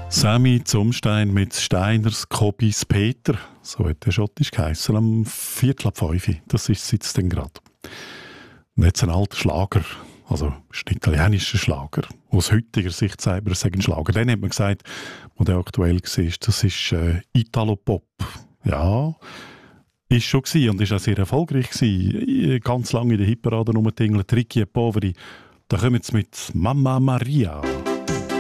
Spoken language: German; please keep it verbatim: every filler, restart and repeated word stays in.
Sammy Zumstein mit Steiners Kobis Peter, so hat der schottisch geheissen, am Viertel ab fünf. Das ist es jetzt dann gerade. Und jetzt ein alter Schlager, also ist ein italienischer Schlager. Aus heutiger Sicht sagt man, es sei ein Schlager. Dann hat man gesagt, wo der aktuell war, das ist äh, Italo-Pop. Ja, ist schon gewesen und ist auch sehr erfolgreich gewesen. Ganz lange in der Hitparade rumgetingelt, Ricky e Poveri. Da kommen jetzt mit Mamma Maria.